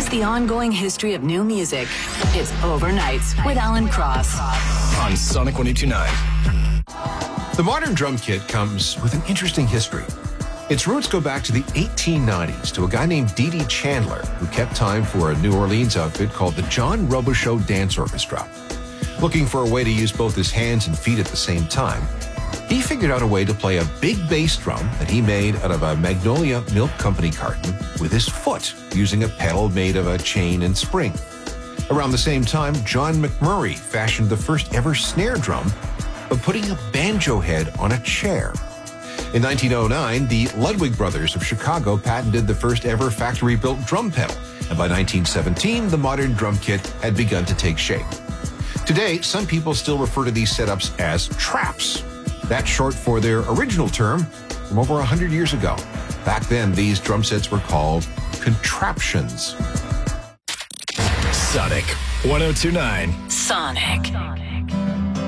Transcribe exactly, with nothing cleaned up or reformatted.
is the ongoing history of new music. It's Overnights with Alan Cross. On Sonic one oh two point nine. The modern drum kit comes with an interesting history. Its roots go back to the eighteen nineties to a guy named Dee Dee Chandler, who kept time for a New Orleans outfit called the John Robichaux Dance Orchestra. Looking for a way to use both his hands and feet at the same time, he figured out a way to play a big bass drum that he made out of a Magnolia Milk Company carton with his foot, using a pedal made of a chain and spring. Around the same time, John McMurray fashioned the first ever snare drum by putting a banjo head on a chair. In nineteen oh nine, the Ludwig brothers of Chicago patented the first ever factory-built drum pedal, and by nineteen seventeen, the modern drum kit had begun to take shape. Today, some people still refer to these setups as traps. That's short for their original term from over one hundred years ago. Back then, these drum sets were called contraptions. Sonic one oh two point nine. Sonic.